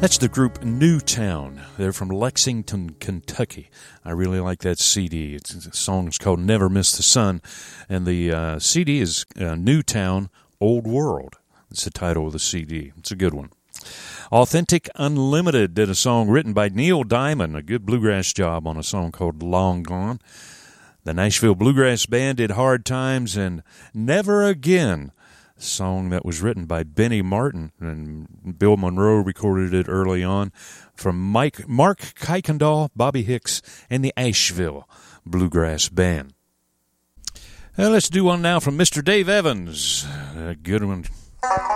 That's the group Newtown. They're from Lexington, Kentucky. I really like that CD. The song's called Never Miss the Sun, and the CD is Newtown, Old World. It's the title of the CD. It's a good one. Authentic Unlimited did a song written by Neil Diamond, a good bluegrass job on a song called Long Gone. The Nashville Bluegrass Band did Hard Times and Never Again, a song that was written by Benny Martin, and Bill Monroe recorded it early on, from Mark Kuykendall, Bobby Hicks, and the Asheville Bluegrass Band. Let's do one now from Mr. Dave Evans, a good one.